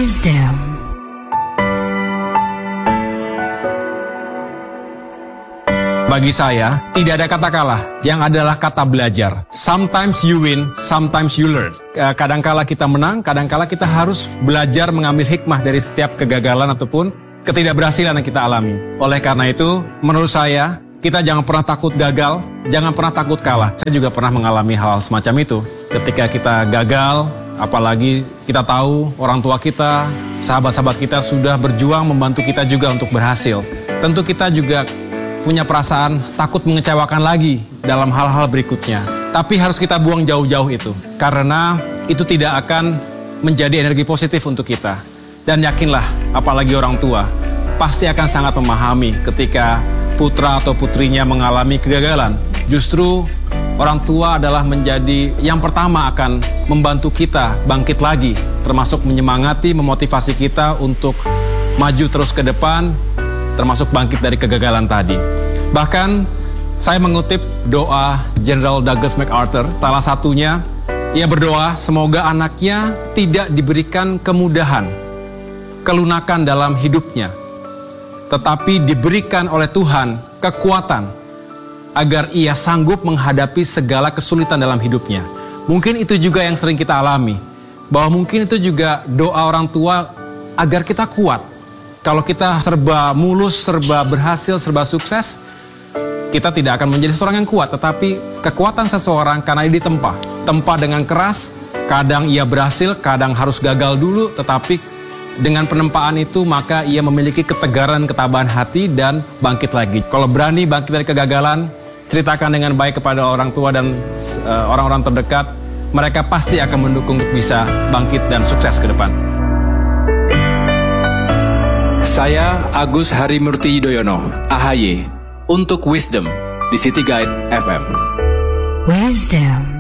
Wisdom. Bagi saya, tidak ada kata kalah, yang adalah kata belajar. Sometimes you win, sometimes you learn. Kadangkala kita menang, kadangkala kita harus belajar mengambil hikmah dari setiap kegagalan ataupun ketidakberhasilan yang kita alami. Oleh karena itu, menurut saya, kita jangan pernah takut gagal, jangan pernah takut kalah. Saya juga pernah mengalami hal semacam itu. Ketika kita gagal, apalagi kita tahu orang tua kita, sahabat-sahabat kita sudah berjuang membantu kita juga untuk berhasil. Tentu kita juga punya perasaan takut mengecewakan lagi dalam hal-hal berikutnya. Tapi harus kita buang jauh-jauh itu. Karena itu tidak akan menjadi energi positif untuk kita. Dan yakinlah, apalagi orang tua, pasti akan sangat memahami ketika putra atau putrinya mengalami kegagalan. Justru orang tua adalah menjadi yang pertama akan membantu kita bangkit lagi. Termasuk menyemangati, memotivasi kita untuk maju terus ke depan, termasuk bangkit dari kegagalan tadi. Bahkan saya mengutip doa General Douglas MacArthur, salah satunya ia berdoa semoga anaknya tidak diberikan kemudahan, kelunakan dalam hidupnya, tetapi diberikan oleh Tuhan kekuatan agar ia sanggup menghadapi segala kesulitan dalam hidupnya. Mungkin itu juga yang sering kita alami, bahwa mungkin itu juga doa orang tua agar kita kuat. Kalau kita serba mulus, serba berhasil, serba sukses, kita tidak akan menjadi seorang yang kuat. Tetapi kekuatan seseorang karena dia ditempa dengan keras, kadang ia berhasil, kadang harus gagal dulu, tetapi dengan penempaan itu maka ia memiliki ketegaran, ketabahan hati dan bangkit lagi. Kalau berani bangkit dari kegagalan, ceritakan dengan baik kepada orang tua dan orang-orang terdekat, mereka pasti akan mendukung untuk bisa bangkit dan sukses ke depan. Saya Agus Harimurti Yudhoyono, AHY, untuk Wisdom di City Guide FM. Wisdom.